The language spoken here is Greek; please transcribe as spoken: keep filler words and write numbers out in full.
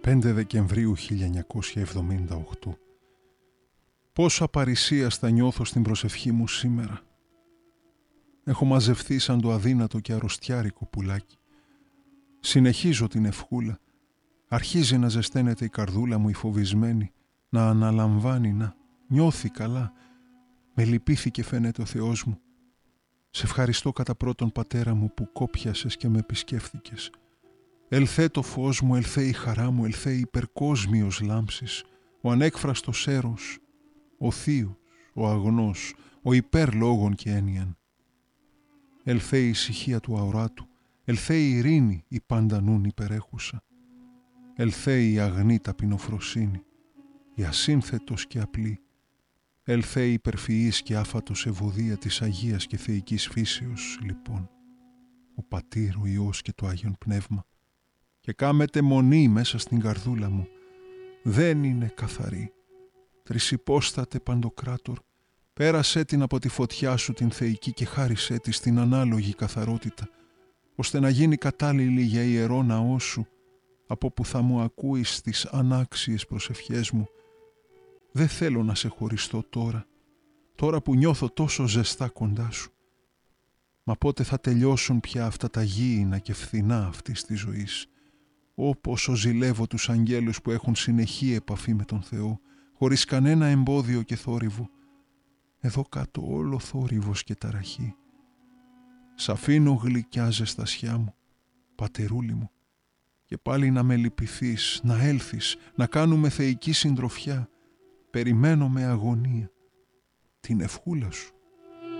πέντε Δεκεμβρίου χίλια εννιακόσια εβδομήντα οκτώ. Πόσο απαρισίαστα νιώθω στην προσευχή μου σήμερα. Έχω μαζευθεί σαν το αδύνατο και αρρωστιάρικο πουλάκι. Συνεχίζω την ευχούλα. Αρχίζει να ζεσταίνεται η καρδούλα μου η φοβισμένη, να αναλαμβάνει, να νιώθει καλά. Με λυπήθηκε φαίνεται ο Θεός μου. Σε ευχαριστώ κατά πρώτον Πατέρα μου που κόπιασες και με επισκέφθηκες. Ελθέ το φως μου, ελθέ η χαρά μου, ελθέ η υπερκόσμιος λάμψης, ο ανέκφραστος έρος, ο θείος, ο αγνός, ο υπερλόγων και έννοιαν. Ελθέ η ησυχία του αοράτου, ελθέ η ειρήνη η πάντα νουν υπερέχουσα. Ελθέ η αγνή ταπεινοφροσύνη, η ασύνθετος και απλή. Ελθέ η υπερφυής και άφατος ευωδία της Αγίας και Θεϊκής φύσεως, λοιπόν, ο Πατήρ, ο Υιός και το Άγιον Πνεύμα, και κάμετε μονή μέσα στην καρδούλα μου. Δεν είναι καθαρή. Τρισυπόστατε Παντοκράτορ, πέρασέ την από τη φωτιά σου την θεϊκή και χάρισέ της την ανάλογη καθαρότητα, ώστε να γίνει κατάλληλη για ιερό ναό σου, από που θα μου ακούεις τις ανάξιες προσευχές μου. Δεν θέλω να σε χωριστώ τώρα, τώρα που νιώθω τόσο ζεστά κοντά σου. Μα πότε θα τελειώσουν πια αυτά τα γήινα και φθηνά αυτής της ζωής. Ω πόσο ζηλεύω τους αγγέλους που έχουν συνεχή επαφή με τον Θεό, χωρίς κανένα εμπόδιο και θόρυβο. Εδώ κάτω όλο θόρυβος και ταραχή. Σ' αφήνω γλυκιά ζεστασιά μου, πατερούλη μου, και πάλι να με λυπηθείς, να έλθεις, να κάνουμε θεϊκή συντροφιά. Περιμένω με αγωνία την ευχούλα σου.